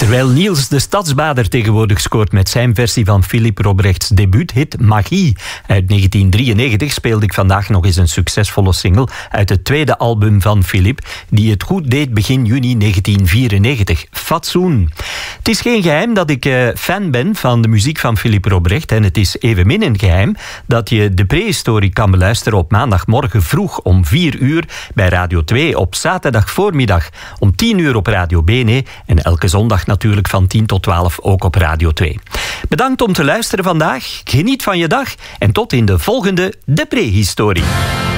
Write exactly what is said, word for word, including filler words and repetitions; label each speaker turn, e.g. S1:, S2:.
S1: Terwijl Niels de Stadsbader tegenwoordig scoort met zijn versie van Philippe Robrechts debuuthit Magie uit negentien drieënnegentig, speelde ik vandaag nog eens een succesvolle single uit het tweede album van Philippe, die het goed deed begin juni negentien vierennegentig. Fatsoen. Het is geen geheim dat ik uh, fan ben van de muziek van Philippe Robrecht en het is evenmin een geheim dat je de prehistorie kan beluisteren op maandagmorgen vroeg om vier uur bij Radio twee, op zaterdag voormiddag om tien uur op Radio Bene en elke zondag natuurlijk van tien tot twaalf ook op Radio twee. Bedankt om te luisteren vandaag. Geniet van je dag en tot in de volgende De Prehistorie.